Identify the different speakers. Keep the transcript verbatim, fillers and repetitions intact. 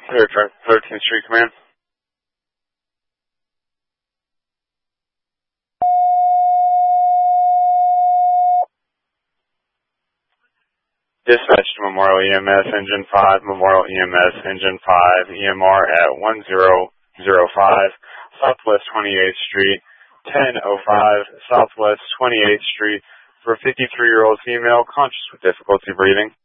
Speaker 1: Clear thirteenth Street Command. Dispatch to Memorial E M S Engine five, Memorial E M S Engine five, E M R at one zero zero five, Southwest twenty-eighth Street, ten oh five, Southwest twenty-eighth Street, for a fifty-three-year-old female conscious with difficulty breathing.